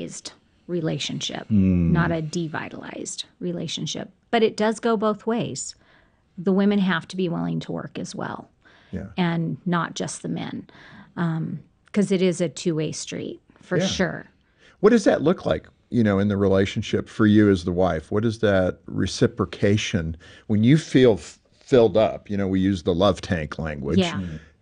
vitalized relationship, not a devitalized relationship. But it does go both ways. The women have to be willing to work as well, and not just the men, because it is a two-way street for sure. What does that look like, in the relationship for you as the wife? What is that reciprocation when you feel filled up? We use the love tank language. Yeah.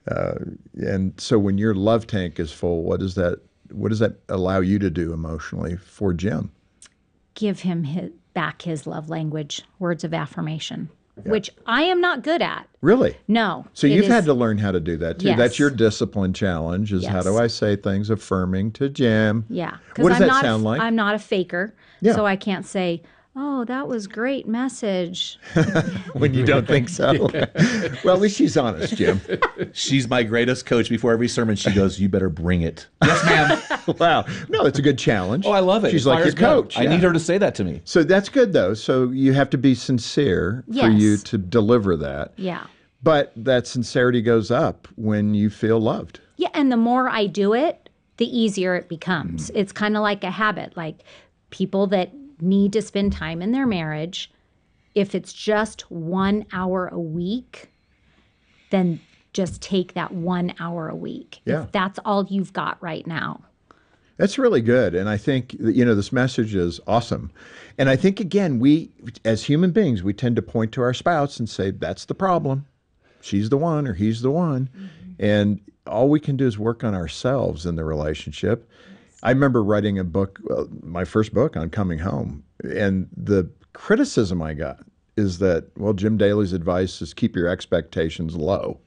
And so when your love tank is full, what does that allow you to do emotionally for Jim? Give him back his love language, words of affirmation, which I am not good at. Really? No. So you've had to learn how to do that too. Yes. That's your discipline challenge is how do I say things affirming to Jim? Yeah. What does that sound like? I'm not a faker, so I can't say, oh, that was great message. When you don't think so. Well, at least she's honest, Jim. She's my greatest coach. Before every sermon, she goes, "You better bring it." Yes, ma'am. Wow. No, it's a good challenge. Oh, I love it. She's like your coach. I need her to say that to me. So that's good, though. So you have to be sincere for you to deliver that. Yeah. But that sincerity goes up when you feel loved. Yeah, and the more I do it, the easier it becomes. It's kind of like a habit. Like people that need to spend time in their marriage, if it's just 1 hour a week, then just take that 1 hour a week. Yeah. If that's all you've got right now. That's really good. And I think, this message is awesome. And I think, again, we, as human beings, we tend to point to our spouse and say, that's the problem. She's the one or he's the one. And all we can do is work on ourselves in the relationship. I remember writing a book, my first book on coming home, and the criticism I got is that, Jim Daly's advice is keep your expectations low.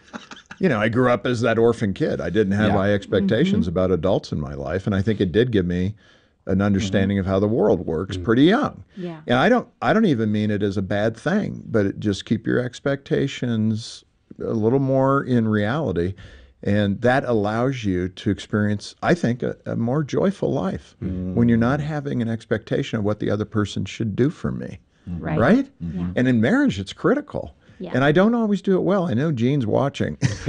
I grew up as that orphan kid. I didn't have high expectations about adults in my life, and I think it did give me an understanding of how the world works pretty young. Yeah. And I don't even mean it as a bad thing, but just keep your expectations a little more in reality. And that allows you to experience, I think, a more joyful life when you're not having an expectation of what the other person should do for me. Right? Yeah. And in marriage, it's critical. Yeah. And I don't always do it well. I know Jean's watching. So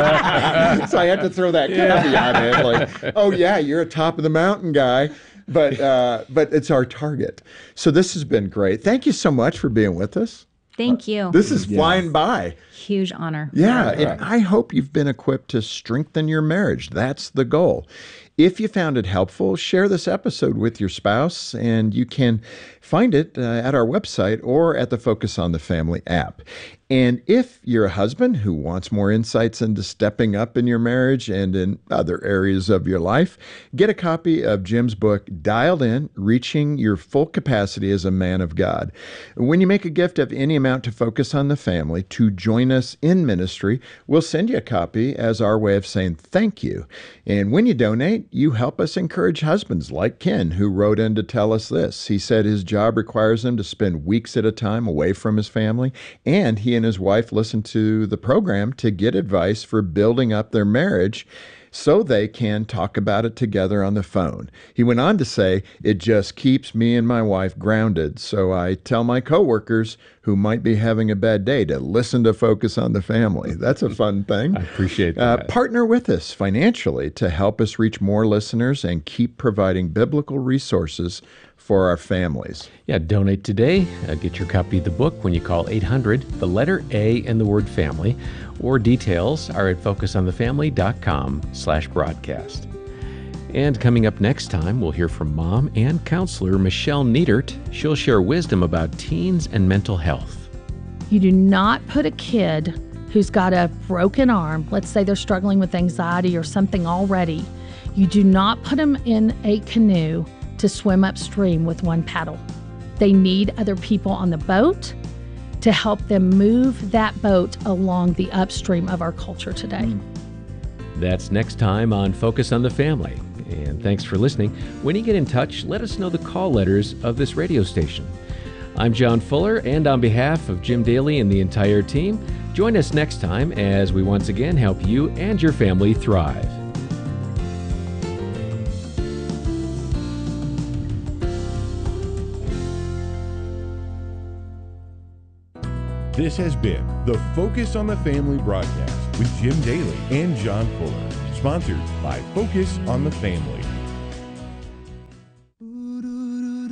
I have to throw that caveat in, like, oh, yeah, you're a top of the mountain guy. But it's our target. So this has been great. Thank you so much for being with us. Thank you. This is flying by. Huge honor. Yeah, and I hope you've been equipped to strengthen your marriage. That's the goal. If you found it helpful, share this episode with your spouse, and you can find it at our website or at the Focus on the Family app. And if you're a husband who wants more insights into stepping up in your marriage and in other areas of your life, get a copy of Jim's book, Dialed In, Reaching Your Full Capacity as a Man of God. When you make a gift of any amount to Focus on the Family to join us in ministry, we'll send you a copy as our way of saying thank you. And when you donate, you help us encourage husbands like Ken, who wrote in to tell us this. He said his job requires him to spend weeks at a time away from his family, and he and his wife listen to the program to get advice for building up their marriage so they can talk about it together on the phone. He went on to say, it just keeps me and my wife grounded, so I tell my coworkers who might be having a bad day to listen to Focus on the Family. That's a fun thing. I appreciate that. Partner with us financially to help us reach more listeners and keep providing biblical resources for our families. Yeah, donate today. Get your copy of the book when you call 800, the letter A and the word family, or details are at focusonthefamily.com/broadcast. And coming up next time, we'll hear from mom and counselor Michelle Niedert. She'll share wisdom about teens and mental health. You do not put a kid who's got a broken arm, let's say they're struggling with anxiety or something already, you do not put them in a canoe to swim upstream with one paddle. They need other people on the boat to help them move that boat along the upstream of our culture today. That's next time on Focus on the Family. And thanks for listening. When you get in touch, let us know the call letters of this radio station. I'm John Fuller, and on behalf of Jim Daly and the entire team, join us next time as we once again help you and your family thrive. This has been the Focus on the Family broadcast with Jim Daly and John Fuller, sponsored by Focus on the Family.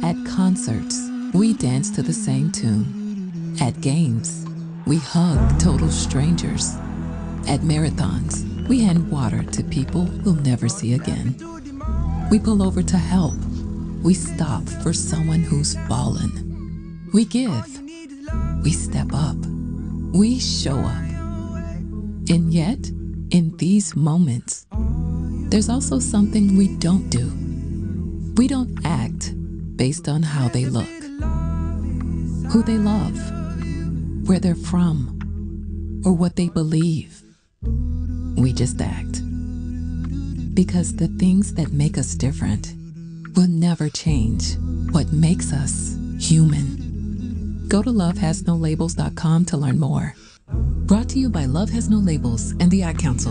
At concerts, we dance to the same tune. At games, we hug total strangers. At marathons, we hand water to people we'll never see again. We pull over to help. We stop for someone who's fallen. We give. We step up. We show up. And yet, in these moments, there's also something we don't do. We don't act based on how they look, who they love, where they're from, or what they believe. We just act. Because the things that make us different will never change what makes us human. Go to lovehasnolabels.com to learn more. Brought to you by Love Has No Labels and the Ad Council.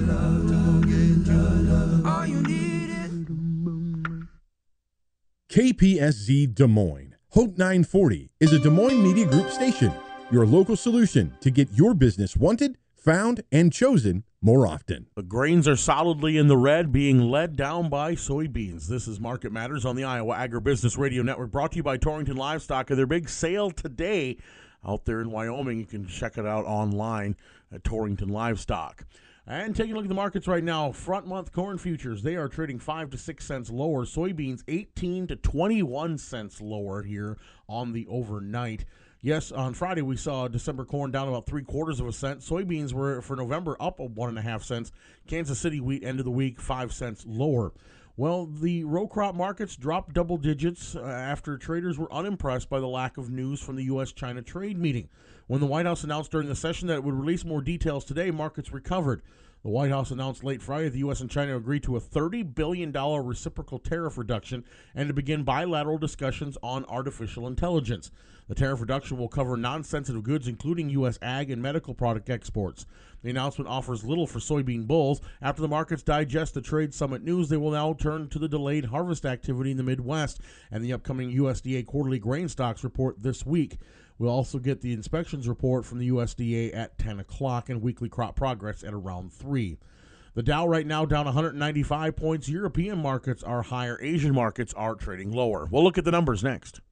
KPSZ Des Moines. Hope 940 is a Des Moines Media Group station, your local solution to get your business wanted, found, and chosen more often. The grains are solidly in the red, being led down by soybeans. This is Market Matters on the Iowa Agribusiness Radio Network, brought to you by Torrington Livestock. Their big sale today out there in Wyoming. You can check it out online at Torrington Livestock. And taking a look at the markets right now, front month corn futures, they are trading 5 to 6 cents lower. Soybeans 18 to 21 cents lower here on the overnight. Yes, on Friday we saw December corn down about 3/4 cent. Soybeans were for November up 1.5 cents. Kansas City wheat end of the week 5 cents lower. Well, the row crop markets dropped double digits after traders were unimpressed by the lack of news from the U.S.-China trade meeting. When the White House announced during the session that it would release more details today, markets recovered. The White House announced late Friday the U.S. and China agreed to a $30 billion reciprocal tariff reduction and to begin bilateral discussions on artificial intelligence. The tariff reduction will cover non-sensitive goods, including U.S. ag and medical product exports. The announcement offers little for soybean bulls. After the markets digest the trade summit news, they will now turn to the delayed harvest activity in the Midwest and the upcoming USDA quarterly grain stocks report this week. We'll also get the inspections report from the USDA at 10 o'clock and weekly crop progress at around 3. The Dow right now down 195 points. European markets are higher. Asian markets are trading lower. We'll look at the numbers next.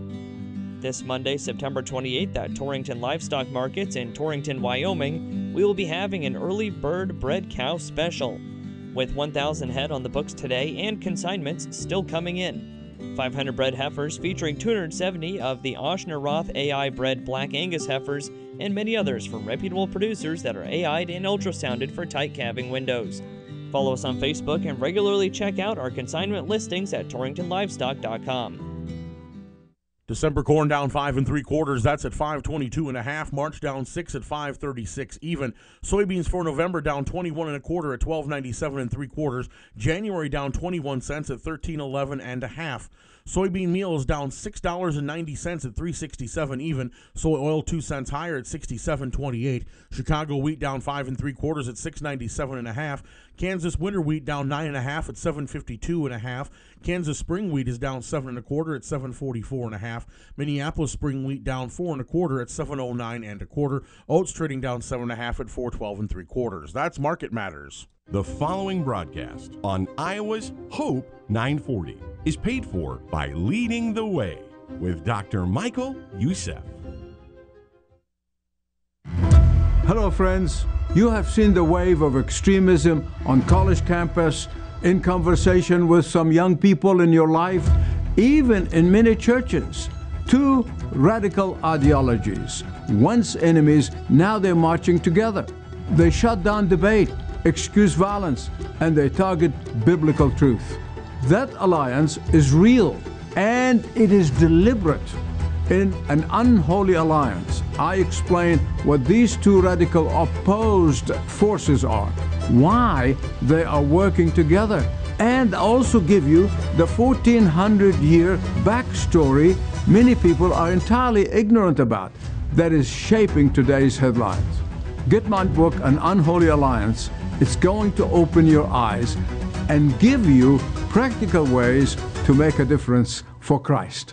This Monday, September 28th at Torrington Livestock Markets in Torrington, Wyoming, we will be having an early bird bred cow special. With 1,000 head on the books today and consignments still coming in. 500 bred heifers featuring 270 of the Oshner Roth AI bred Black Angus heifers and many others from reputable producers that are AI'd and ultrasounded for tight calving windows. Follow us on Facebook and regularly check out our consignment listings at torringtonlivestock.com. December corn down 5 3/4. That's at 522.5. March down 6 at 536 even. Soybeans for November down 21.25 at 1297 3/4. January down 21 cents at 1311.5. Soybean meal is down $6.90 at $3.67 even. Soy oil 2 cents higher at $67.28. Chicago wheat down 5 3/4 at $6.97.5. Kansas winter wheat down 9.5 at $7.52.5. Kansas spring wheat is down 7 1/4 at $7.44.5. Minneapolis spring wheat down 4 1/4 at $7.09 1/4. Oats trading down 7.5 at $4.12 3/4. That's Market Matters. The following broadcast on Iowa's Hope 940 is paid for by Leading the Way with Dr. Michael Youssef. Hello, friends. You have seen the wave of extremism on college campus, in conversation with some young people in your life, even in many churches. Two radical ideologies. Once enemies, now they're marching together. They shut down debate, excuse violence, and they target biblical truth. That alliance is real, and it is deliberate. In an unholy alliance, I explain what these two radical opposed forces are, why they are working together, and also give you the 1400-year backstory many people are entirely ignorant about that is shaping today's headlines. Get my book, An Unholy Alliance. It's going to open your eyes and give you practical ways to make a difference for Christ.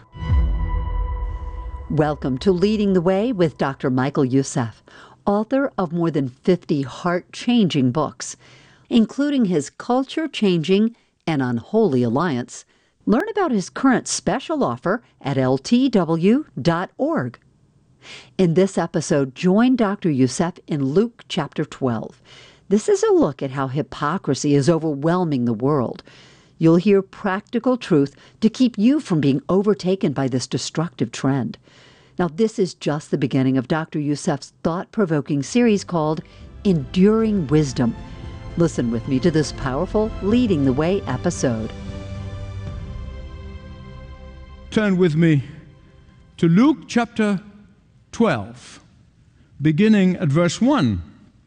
Welcome to Leading the Way with Dr. Michael Youssef, author of more than 50 heart-changing books, including his culture-changing and Unholy Alliance, Learn about his current special offer at ltw.org. In this episode, join Dr. Youssef in Luke chapter 12. This is a look at how hypocrisy is overwhelming the world. You'll hear practical truth to keep you from being overtaken by this destructive trend. Now, this is just the beginning of Dr. Youssef's thought-provoking series called Enduring Wisdom. Listen with me to this powerful Leading the Way episode. Turn with me to Luke chapter 12, beginning at verse 1.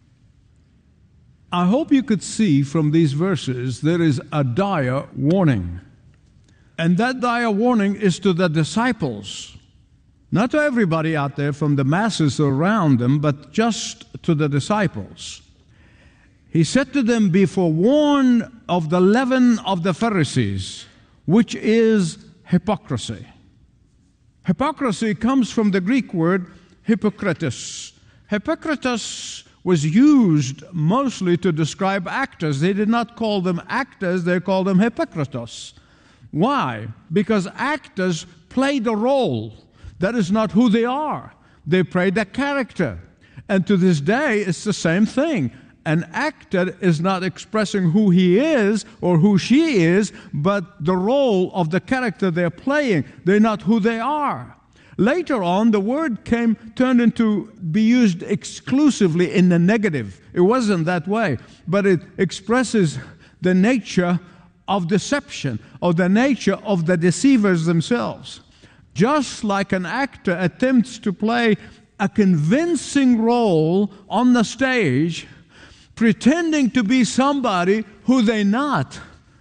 I hope you could see from these verses there is a dire warning. And that dire warning is to the disciples. Not to everybody out there from the masses around them, but just to the disciples. He said to them, be forewarned of the leaven of the Pharisees, which is hypocrisy. Hypocrisy comes from the Greek word hypokritos. Hypokritos was used mostly to describe actors. They did not call them actors, they called them hypokritos. Why? Because actors played a role. That is not who they are. They played a character. And to this day, it's the same thing. An actor is not expressing who he is or who she is, but the role of the character they're playing. They're not who they are. Later on, the word turned into be used exclusively in the negative. It wasn't that way, but it expresses the nature of deception, or the nature of the deceivers themselves. Just like an actor attempts to play a convincing role on the stage, pretending to be somebody who they're not,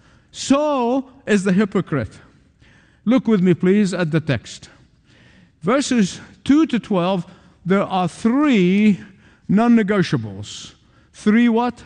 so is the hypocrite. Look with me, please, at the text. Verses 2 to 12, there are three non-negotiables. Three what?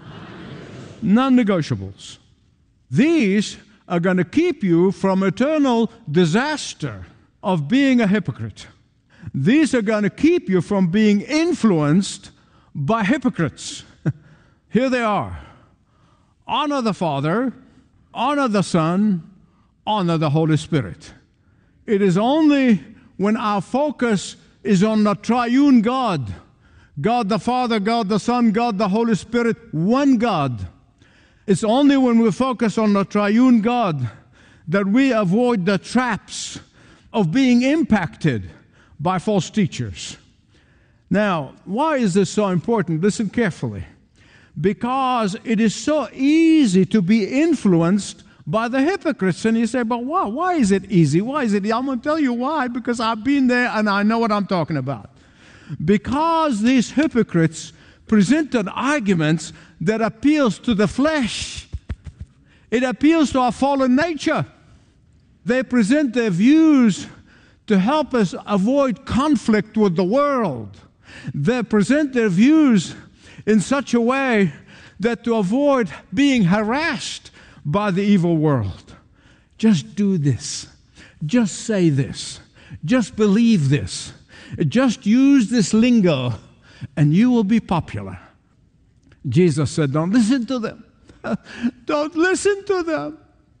Non-negotiables. These are going to keep you from eternal disaster of being a hypocrite. These are going to keep you from being influenced by hypocrites. Here they are. Honor the Father, honor the Son, honor the Holy Spirit. It is only when our focus is on the triune God, God the Father, God the Son, God the Holy Spirit, one God. It's only when we focus on the triune God that we avoid the traps of being impacted by false teachers. Now, why is this so important? Listen carefully. Because it is so easy to be influenced by the hypocrites. And you say, but why? Why is it easy? Why is it? I'm going to tell you why, because I've been there and I know what I'm talking about. Because these hypocrites presented arguments that appeals to the flesh. It appeals to our fallen nature. They present their views to help us avoid conflict with the world. They present their views in such a way that to avoid being harassed by the evil world. Just do this. Just say this. Just believe this. Just use this lingo and you will be popular. Jesus said, don't listen to them. Don't listen to them.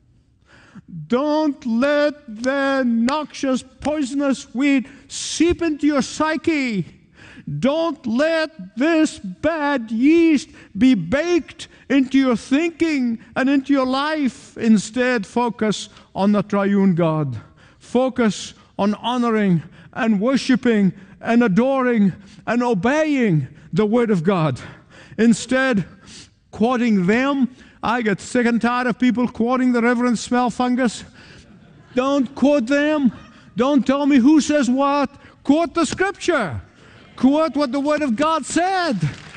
Don't let their noxious, poisonous weed seep into your psyche. Don't let this bad yeast be baked into your thinking and into your life. Instead, focus on the triune God. Focus on honoring and worshiping and adoring and obeying the Word of God. Instead, quoting them. I get sick and tired of people quoting the Reverend Smellfungus. Don't quote them. Don't tell me who says what. Quote the Scripture. Quote what the Word of God said.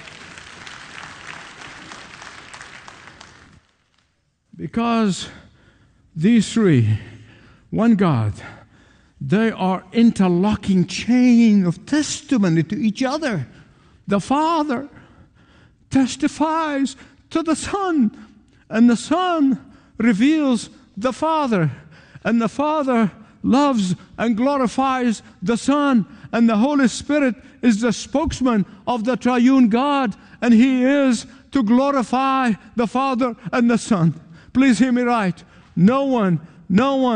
Because these three, one God, they are interlocking chain of testimony to each other. The Father testifies to the Son, and the Son reveals the Father, and the Father loves and glorifies the Son, and the Holy Spirit is the spokesman of the triune God, and He is to glorify the Father and the Son. Please hear me right. No one No one